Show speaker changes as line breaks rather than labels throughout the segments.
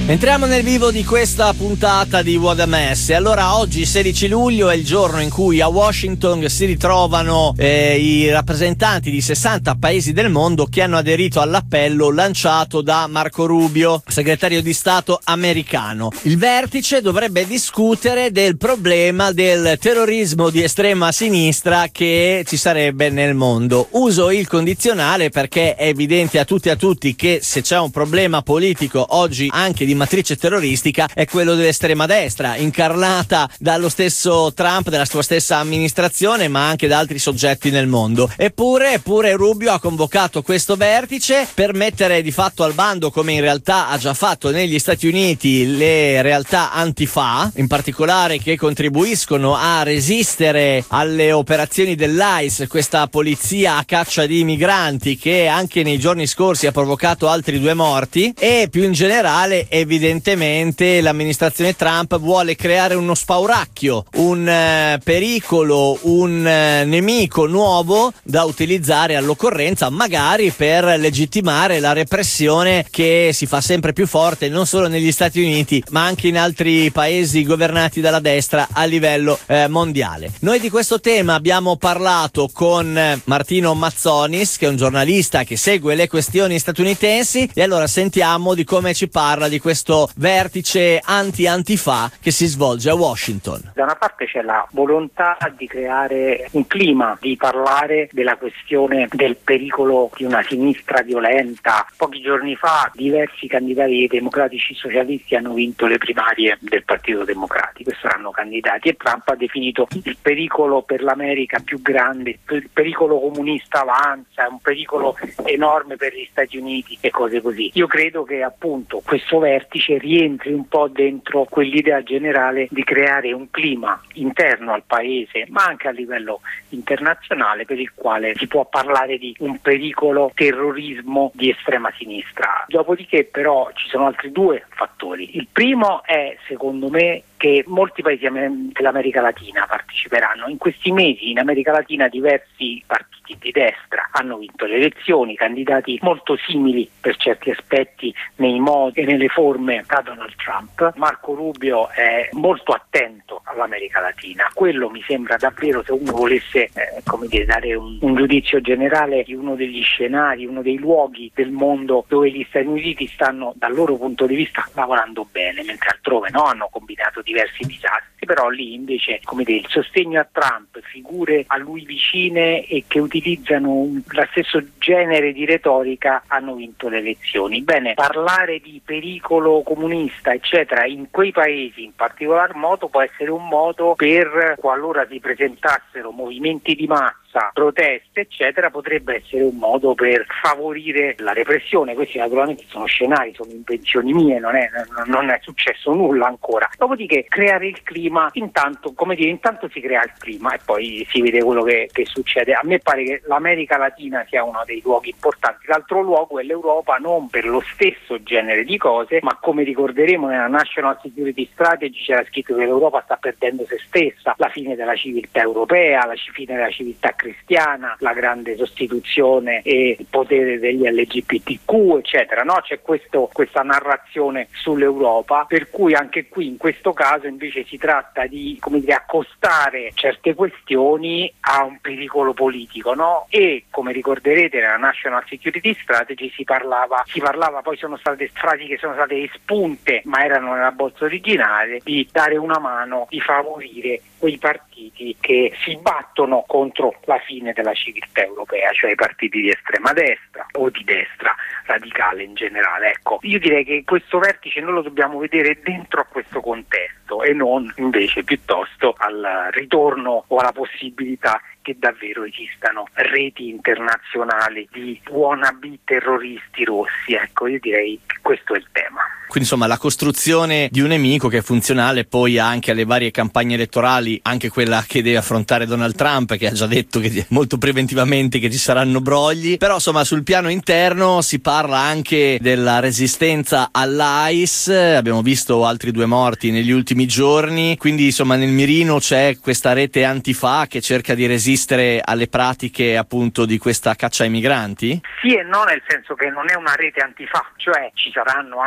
Entriamo nel vivo di questa puntata di What a Mess. Allora, oggi 16 luglio è il giorno in cui a Washington si ritrovano i rappresentanti di 60 paesi del mondo che hanno aderito all'appello lanciato da Marco Rubio, segretario di Stato americano. Il vertice dovrebbe discutere del problema del terrorismo di estrema sinistra che ci sarebbe nel mondo. Uso il condizionale perché è evidente a tutti e a tutti che se c'è un problema politico oggi anche di matrice terroristica è quello dell'estrema destra, incarnata dallo stesso Trump, dalla sua stessa amministrazione, ma anche da altri soggetti nel mondo. Eppure Rubio ha convocato questo vertice per mettere di fatto al bando, come in realtà ha già fatto negli Stati Uniti, le realtà antifa, in particolare che contribuiscono a resistere alle operazioni dell'ICE, questa polizia a caccia di migranti che anche nei giorni scorsi ha provocato altri 2 morti, e più in generale evidentemente l'amministrazione Trump vuole creare uno spauracchio, un pericolo, un nemico nuovo da utilizzare all'occorrenza, magari per legittimare la repressione che si fa sempre più forte non solo negli Stati Uniti ma anche in altri paesi governati dalla destra a livello mondiale. Noi di questo tema abbiamo parlato con Martino Mazzonis, che è un giornalista che segue le questioni statunitensi, e allora sentiamo di come ci parla di questo vertice anti-antifa che si svolge a Washington.
Da una parte c'è la volontà di creare un clima, di parlare della questione del pericolo di una sinistra violenta. Pochi giorni fa diversi candidati democratici socialisti hanno vinto le primarie del Partito Democratico e saranno candidati, e Trump ha definito il pericolo per l'America più grande, il pericolo comunista avanza, è un pericolo enorme per gli Stati Uniti e cose così. Io credo che appunto questo vertice rientri un po' dentro quell'idea generale di creare un clima interno al paese ma anche a livello internazionale per il quale si può parlare di un pericolo terrorismo di estrema sinistra. Dopodiché però ci sono altri 2 fattori. Il primo è, secondo me, che molti paesi dell'America Latina parteciperanno. In questi mesi in America Latina diversi partiti di destra hanno vinto le elezioni, candidati molto simili per certi aspetti nei modi e nelle forme a Donald Trump. Marco Rubio è molto attento all'America Latina. Quello mi sembra davvero, se uno volesse dare un giudizio generale di uno degli scenari, uno dei luoghi del mondo dove gli Stati Uniti stanno dal loro punto di vista lavorando bene, mentre altrove hanno combinato diversi disastri, però lì invece il sostegno a Trump, figure a lui vicine e che utilizzano lo stesso genere di retorica hanno vinto le elezioni. Bene, parlare di pericolo comunista eccetera in quei paesi in particolar modo può essere un modo per, qualora si presentassero movimenti di massa, proteste eccetera, potrebbe essere un modo per favorire la repressione. Questi naturalmente sono scenari, sono invenzioni mie, non è successo nulla ancora. Dopodiché creare il clima, intanto si crea il clima e poi si vede quello che succede. A me pare che l'America Latina sia uno dei luoghi importanti. L'altro luogo è l'Europa, non per lo stesso genere di cose, ma come ricorderemo nella National Security Strategy c'era scritto che l'Europa sta perdendo se stessa, la fine della civiltà europea, la fine della civiltà cristiana, la grande sostituzione e il potere degli LGBTQ eccetera, c'è questa narrazione sull'Europa, per cui anche qui in questo caso invece si tratta di accostare certe questioni a un pericolo politico, e come ricorderete nella National Security Strategy si parlava, poi sono state frasi che sono state espunte ma erano nella bozza originale, di dare una mano, di favorire quei partiti che si battono contro la fine della civiltà europea, cioè i partiti di estrema destra o di destra radicale in generale. Ecco, io direi che questo vertice noi lo dobbiamo vedere dentro a questo contesto e non invece piuttosto al ritorno o alla possibilità che davvero esistano reti internazionali di wannabe terroristi rossi. Ecco, io direi che questo è il tema.
Quindi insomma la costruzione di un nemico che è funzionale poi anche alle varie campagne elettorali, anche quella che deve affrontare Donald Trump, che ha già detto che molto preventivamente che ci saranno brogli, però insomma sul piano interno si parla anche della resistenza all'ICE, abbiamo visto altri 2 morti negli ultimi giorni, quindi insomma nel mirino c'è questa rete antifa che cerca di resistere alle pratiche appunto di questa caccia ai migranti?
Sì e no, nel senso che non è una rete antifa, cioè ci saranno anche gruppi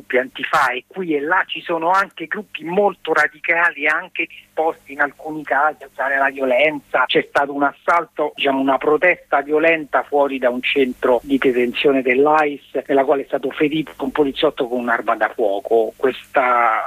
gruppi antifa e qui e là ci sono anche gruppi molto radicali, anche disposti in alcuni casi a usare la violenza. C'è stato un assalto, una protesta violenta fuori da un centro di detenzione dell'AIS, nella quale è stato ferito un poliziotto con un'arma da fuoco. Questo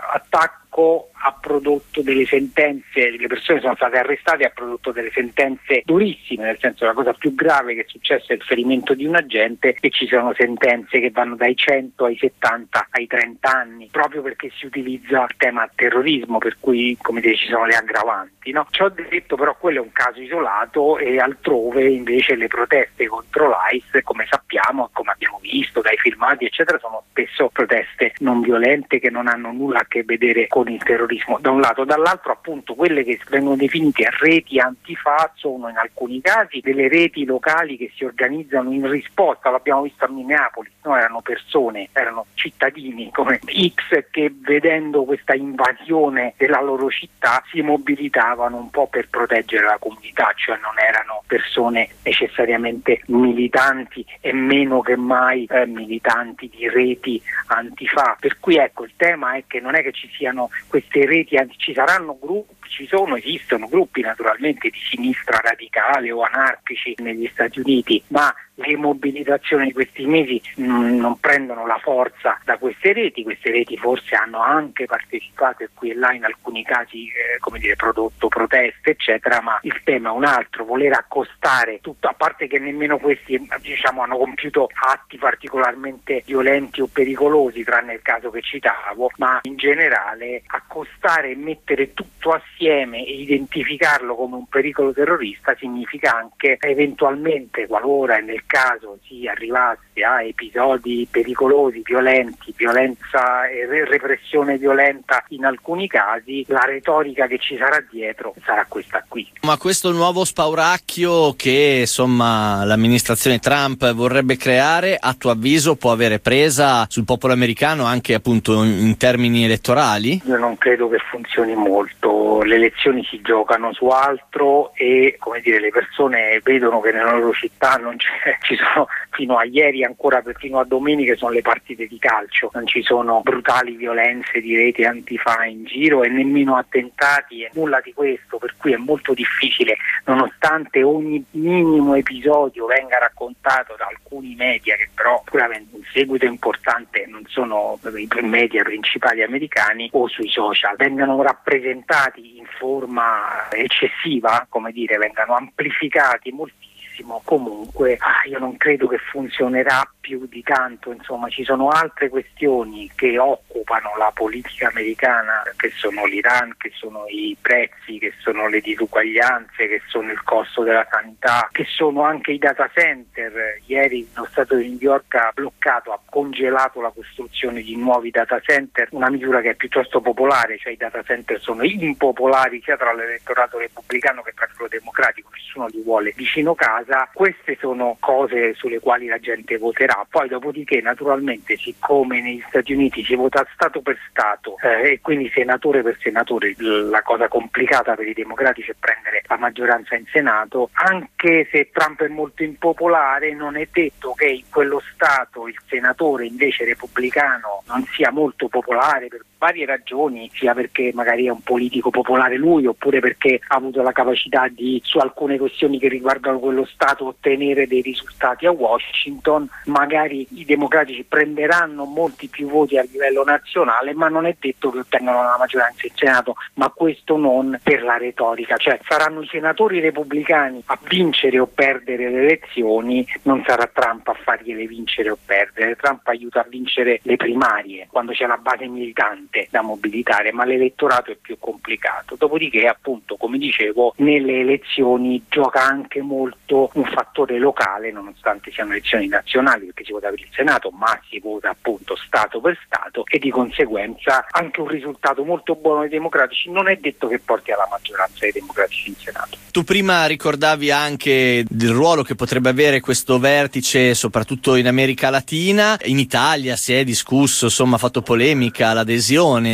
attacco ha prodotto delle sentenze, le persone sono state arrestate, ha prodotto delle sentenze durissime, nel senso la cosa più grave che è successa è il ferimento di un agente, e ci sono sentenze che vanno dai 100 ai 70 ai 30 anni, proprio perché si utilizza il tema terrorismo, per cui ci sono le aggravanti, no? Ciò detto, però quello è un caso isolato, e altrove invece le proteste contro l'AIS, come sappiamo, come abbiamo visto dai filmati eccetera, sono spesso proteste non violente che non hanno nulla a che vedere con il terrorismo da un lato. Dall'altro, appunto, quelle che vengono definite reti antifa sono in alcuni casi delle reti locali che si organizzano in risposta, l'abbiamo visto a Minneapolis, no? Erano persone, erano cittadini come X che, vedendo questa invasione della loro città, si mobilitavano un po' per proteggere la comunità, cioè non erano persone necessariamente militanti e meno che mai militanti di reti antifa. Per cui ecco, il tema è che non è che ci siano queste reti, ci saranno gruppi, esistono gruppi naturalmente di sinistra radicale o anarchici negli Stati Uniti, ma le mobilitazioni di questi mesi non prendono la forza da queste reti. Queste reti forse hanno anche partecipato e qui e là in alcuni casi prodotto proteste eccetera, ma il tema è un altro: voler accostare tutto, a parte che nemmeno questi hanno compiuto atti particolarmente violenti o pericolosi, tranne il caso che citavo, ma in generale accostare e mettere tutto assieme e identificarlo come un pericolo terrorista significa anche eventualmente, qualora nel caso si arrivasse a episodi pericolosi, violenti, violenza e repressione violenta in alcuni casi, la retorica che ci sarà dietro sarà questa qui.
Ma questo nuovo spauracchio che l'amministrazione Trump vorrebbe creare, a tuo avviso può avere presa sul popolo americano anche appunto in termini elettorali?
Io non credo che funzioni molto. Le elezioni si giocano su altro e le persone vedono che nella loro città non ci sono, fino a ieri ancora, fino a domenica, sono le partite di calcio, non ci sono brutali violenze di reti antifa in giro e nemmeno attentati e nulla di questo, per cui è molto difficile, nonostante ogni minimo episodio venga raccontato da alcuni media che però pur avendo un seguito importante non sono i media principali americani o sui social, vengano rappresentati in forma eccessiva, vengano amplificati moltissimo. Comunque io non credo che funzionerà più di tanto, ci sono altre questioni che occupano la politica americana, che sono l'Iran, che sono i prezzi, che sono le disuguaglianze, che sono il costo della sanità, che sono anche i data center. Ieri lo Stato di New York ha congelato la costruzione di nuovi data center, una misura che è piuttosto popolare, cioè i data center sono impopolari sia tra l'elettorato repubblicano che tra quello democratico, nessuno li vuole vicino casa. Queste sono cose sulle quali la gente voterà. Poi dopodiché naturalmente, siccome negli Stati Uniti si vota Stato per Stato e quindi senatore per senatore, la cosa complicata per i democratici è prendere la maggioranza in Senato. Anche se Trump è molto impopolare, non è detto che in quello Stato il senatore invece repubblicano non sia molto popolare per varie ragioni, sia perché magari è un politico popolare lui, oppure perché ha avuto la capacità di, su alcune questioni che riguardano quello Stato, ottenere dei risultati a Washington. Magari i democratici prenderanno molti più voti a livello nazionale, ma non è detto che ottengano la maggioranza in Senato, ma questo non per la retorica, cioè saranno i senatori repubblicani a vincere o perdere le elezioni, non sarà Trump a fargliele vincere o perdere. Trump aiuta a vincere le primarie quando c'è la base militante da mobilitare, ma l'elettorato è più complicato. Dopodiché, appunto, come dicevo, nelle elezioni gioca anche molto un fattore locale, nonostante siano elezioni nazionali, perché si vota per il Senato, ma si vota appunto Stato per Stato, e di conseguenza anche un risultato molto buono dei democratici non è detto che porti alla maggioranza dei democratici in Senato.
Tu prima ricordavi anche il ruolo che potrebbe avere questo vertice, soprattutto in America Latina. In Italia si è discusso, ha fatto polemica l'adesione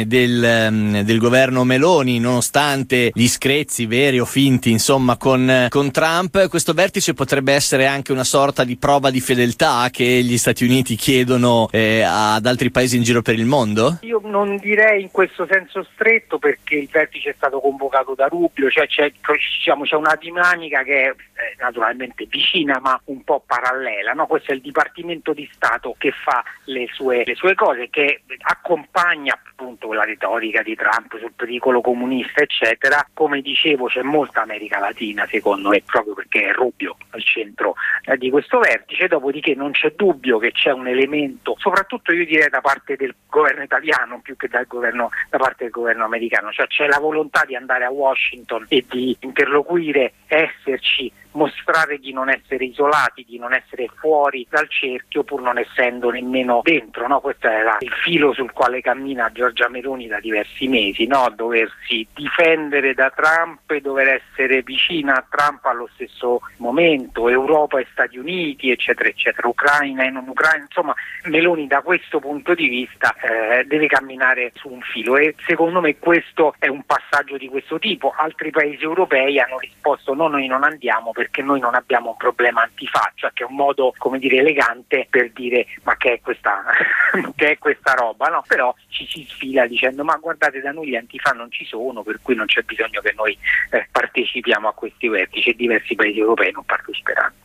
del governo Meloni, nonostante gli screzi veri o finti con Trump. Questo vertice potrebbe essere anche una sorta di prova di fedeltà che che gli Stati Uniti chiedono ad altri paesi in giro per il mondo?
Io non direi in questo senso stretto, perché il vertice è stato convocato da Rubio, cioè c'è una dinamica che è naturalmente vicina ma un po' parallela, no? Questo è il Dipartimento di Stato che fa le sue cose, che accompagna appunto la retorica di Trump sul pericolo comunista eccetera. Come dicevo, c'è molta America Latina secondo me, proprio perché è Rubio al centro di questo vertice. Dopodiché non c'è dubbio che c'è un elemento, soprattutto io direi da parte del governo italiano più che da parte del governo americano, cioè c'è la volontà di andare a Washington e di interloquire, esserci, mostrare di non essere isolati, di non essere fuori dal cerchio pur non essendo nemmeno dentro, no? Questo è il filo sul quale cammina Giorgia Meloni da diversi mesi, no? Doversi difendere da Trump e dover essere vicina a Trump allo stesso momento, Europa e Stati Uniti eccetera eccetera, Ucraina e non Ucraina, insomma Meloni da questo punto di vista deve camminare su un filo, e secondo me questo è un passaggio di questo tipo. Altri paesi europei hanno risposto no, noi non andiamo perché noi non abbiamo un problema antifaccia, che è un modo, come dire, elegante per dire ma che è questa che è questa roba, no? Però ci si sfila dicendo ma guardate, da noi gli antifa non ci sono, per cui non c'è bisogno che noi partecipiamo a questi vertici, e diversi paesi europei non parteciperanno.